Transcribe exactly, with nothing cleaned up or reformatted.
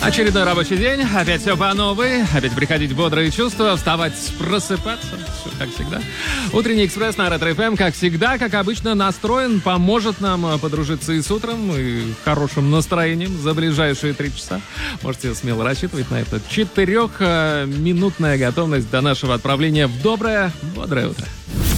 Очередной рабочий день, опять все по новой, опять приходить в бодрые чувства, вставать, просыпаться, все как всегда. Утренний экспресс на Ретро эф эм, как всегда, как обычно, настроен, поможет нам подружиться и с утром, и хорошим настроением за ближайшие три часа. Можете смело рассчитывать на это. Четырехминутная готовность до нашего отправления в доброе, бодрое утро.